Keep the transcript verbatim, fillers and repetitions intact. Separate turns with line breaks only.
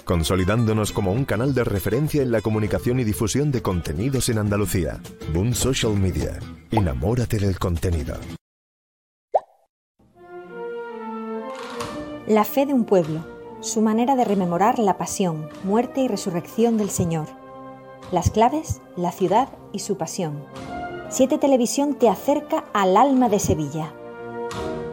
consolidándonos como un canal de referencia en la comunicación y difusión de contenidos en Andalucía. Boom Social Media. Enamórate del contenido.
La fe de un pueblo, su manera de rememorar la pasión, muerte y resurrección del Señor. Las claves, la ciudad y su pasión. Siete Televisión te acerca al alma de Sevilla.